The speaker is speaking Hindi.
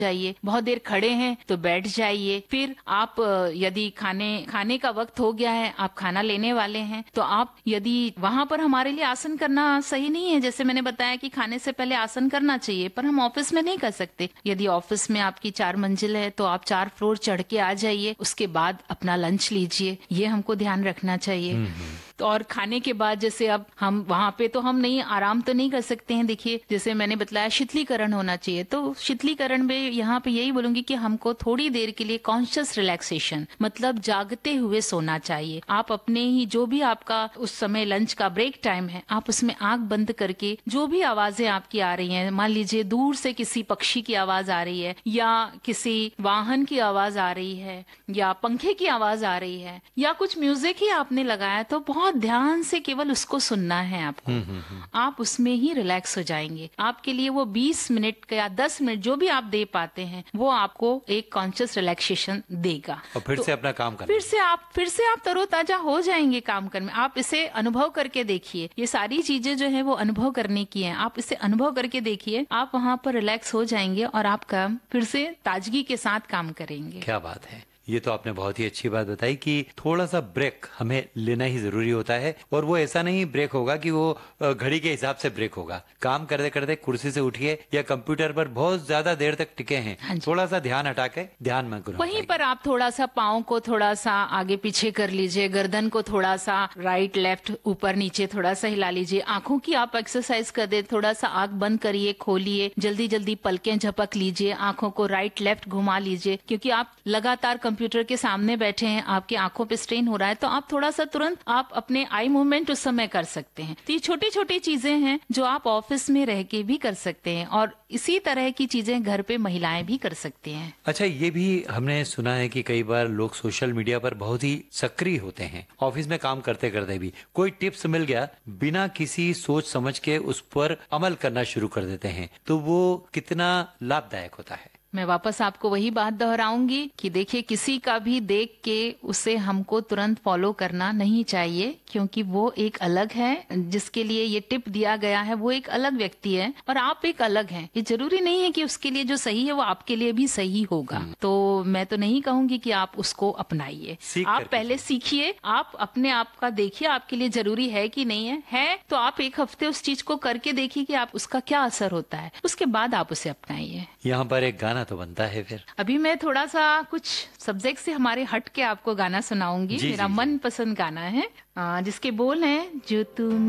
जाइए, बहुत देर खड़े हैं तो बैठ जाइए। फिर आप यदि खाने का वक्त हो गया है, आप खाना लेने वाले हैं, तो आप यदि वहां पर हमारे लिए आसन करना सही नहीं है, जैसे मैंने बताया कि खाने से पहले आसन करना चाहिए, पर हम ऑफिस में नहीं कर सकते। यदि ऑफिस में आपकी 4 मंजिल है तो आप 4 फ्लोर चढ़ के आ जाइए, उसके बाद अपना लंच लीजिए, ये हमको ध्यान रखना चाहिए। तो और खाने के बाद जैसे अब हम वहां पे तो हम नहीं आराम तो नहीं कर सकते हैं। देखिए जैसे मैंने बताया शीतलीकरण होना चाहिए, तो शीतलीकरण में यहाँ पे यही बोलूंगी कि हमको थोड़ी देर के लिए कॉन्शियस रिलैक्सेशन, मतलब जागते हुए सोना चाहिए। आप अपने ही जो भी आपका उस समय लंच का ब्रेक टाइम है, आप उसमें आंख बंद करके जो भी आवाजें आपकी आ रही हैं, मान लीजिए दूर से किसी पक्षी की आवाज आ रही है, या किसी वाहन की आवाज आ रही है, या पंखे की आवाज आ रही है, या कुछ म्यूजिक ही आपने लगाया, तो बहुत ध्यान से केवल उसको सुनना है आपको। आप उसमें ही रिलैक्स हो जाएंगे। आपके लिए वो 20 मिनट या 10 मिनट जो भी आप दे पाते हैं, वो आपको एक कॉन्शियस रिलैक्सेशन देगा। और फिर तो से अपना काम करना। फिर से आप तरोताजा हो जाएंगे काम करने में। आप इसे अनुभव करके देखिए, ये सारी चीजें जो है वो अनुभव करने की हैं। आप इसे अनुभव करके देखिए, आप वहां पर रिलैक्स हो जाएंगे और आप काम फिर से ताजगी के साथ काम करेंगे। क्या बात है, ये तो आपने बहुत ही अच्छी बात बताई कि थोड़ा सा ब्रेक हमें लेना ही जरूरी होता है। और वो ऐसा नहीं ब्रेक होगा कि वो घड़ी के हिसाब से ब्रेक होगा। काम करते करते कुर्सी से उठिए या कंप्यूटर पर बहुत ज्यादा देर तक टिके हैं, थोड़ा सा ध्यान हटा के ध्यान में करो। वहीं पर आप थोड़ा सा पाँव को थोड़ा सा आगे पीछे कर लीजिए, गर्दन को थोड़ा सा राइट लेफ्ट ऊपर नीचे थोड़ा सा हिला लीजिए। आंखों की आप एक्सरसाइज कर दे, थोड़ा सा आंख बंद करिए, खोलिए, जल्दी जल्दी पलकें झपक लीजिए, आंखों को राइट लेफ्ट घुमा लीजिए, क्योंकि आप लगातार कंप्यूटर के सामने बैठे हैं, आपकी आंखों पे स्ट्रेन हो रहा है, तो आप थोड़ा सा तुरंत आप अपने आई मूवमेंट उस समय कर सकते हैं। तो ये छोटी छोटी चीजें हैं जो आप ऑफिस में रह के भी कर सकते हैं, और इसी तरह की चीजें घर पे महिलाएं भी कर सकती हैं। अच्छा, ये भी हमने सुना है कि कई बार लोग सोशल मीडिया पर बहुत ही सक्रिय होते हैं। ऑफिस में काम करते करते भी कोई टिप्स मिल गया, बिना किसी सोच समझ के उस पर अमल करना शुरू कर देते हैं, तो वो कितना लाभदायक होता है? मैं वापस आपको वही बात दोहराऊंगी कि देखिए, किसी का भी देख के उसे हमको तुरंत फॉलो करना नहीं चाहिए, क्योंकि वो एक अलग है। जिसके लिए ये टिप दिया गया है वो एक अलग व्यक्ति है और आप एक अलग हैं। ये जरूरी नहीं है कि उसके लिए जो सही है वो आपके लिए भी सही होगा। तो मैं तो नहीं कहूंगी कि आप उसको अपनाइए। आप पहले सीखिए, आप अपने आप का देखिए आपके लिए जरूरी है कि नहीं है तो आप एक हफ्ते उस चीज को करके देखिए कि आप उसका क्या असर होता है, उसके बाद आप उसे अपनाइए। यहाँ पर एक गाना तो बनता है। फिर अभी मैं थोड़ा सा कुछ सब्जेक्ट से हमारे हट के आपको गाना सुनाऊंगी। मेरा मनपसंद गाना है, जिसके बोल हैं, जो तू